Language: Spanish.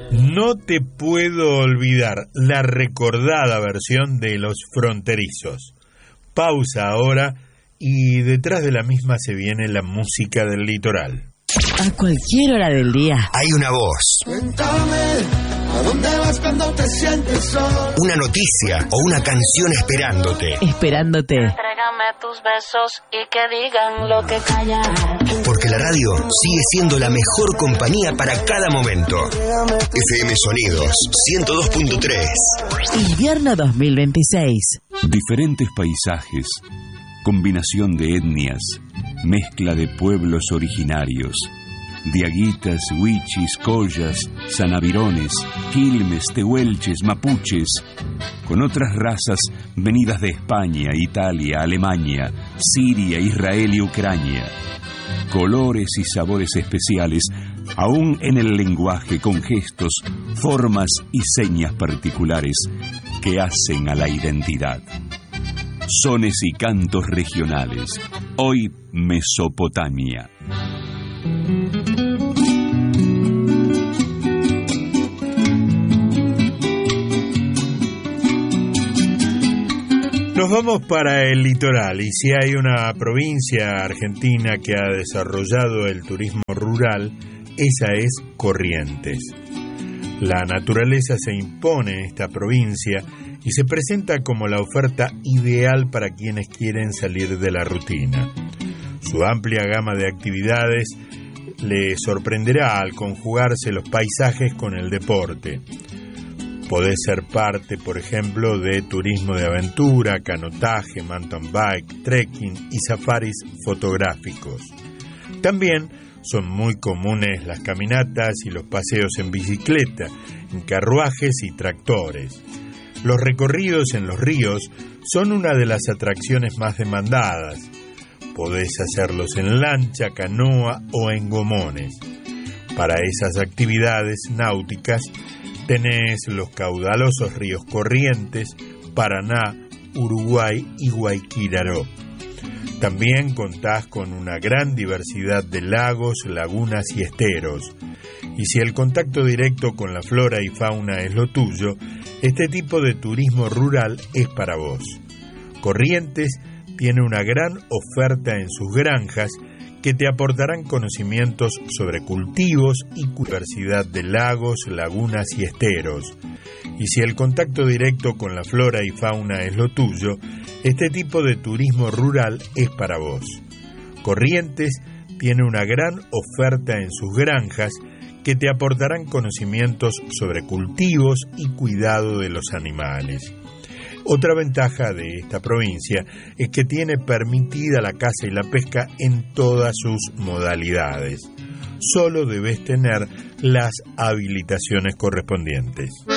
No te puedo olvidar, la recordada versión de Los Fronterizos. Pausa ahora y detrás de la misma se viene la música del litoral. A cualquier hora del día hay una voz. Cuéntame, ¿a dónde vas cuando te sientes solo? Una noticia o una canción esperándote. Esperándote. Entrégame tus besos y que digan lo que callan. Porque la radio sigue siendo la mejor compañía para cada momento. FM Sonidos 102.3. Invierno 2026. Diferentes paisajes, combinación de etnias, mezcla de pueblos originarios, diaguitas, huichis, collas, sanavirones, quilmes, tehuelches, mapuches, con otras razas venidas de España, Italia, Alemania, Siria, Israel y Ucrania. Colores y sabores especiales, aún en el lenguaje, con gestos, formas y señas particulares que hacen a la identidad. Sones y cantos regionales. Hoy Mesopotamia. Nos vamos para el litoral, y si hay una provincia argentina que ha desarrollado el turismo rural, esa es Corrientes. La naturaleza se impone en esta provincia y se presenta como la oferta ideal para quienes quieren salir de la rutina. Su amplia gama de actividades le sorprenderá al conjugarse los paisajes con el deporte. Podés ser parte, por ejemplo, de turismo de aventura, canotaje, mountain bike, trekking y safaris fotográficos. También son muy comunes las caminatas y los paseos en bicicleta, en carruajes y tractores. Los recorridos en los ríos son una de las atracciones más demandadas. Podés hacerlos en lancha, canoa o en gomones. Para esas actividades náuticas tenés los caudalosos ríos Corrientes, Paraná, Uruguay y Guayquiraró. También contás con una gran diversidad de lagos, lagunas y esteros. Y si el contacto directo con la flora y fauna es lo tuyo, este tipo de turismo rural es para vos. Corrientes tiene una gran oferta en sus granjas que te aportarán conocimientos sobre cultivos y diversidad de lagos, lagunas y esteros. Y si el contacto directo con la flora y fauna es lo tuyo, este tipo de turismo rural es para vos. Corrientes tiene una gran oferta en sus granjas que te aportarán conocimientos sobre cultivos y cuidado de los animales. Otra ventaja de esta provincia es que tiene permitida la caza y la pesca en todas sus modalidades. Solo debes tener las habilitaciones correspondientes.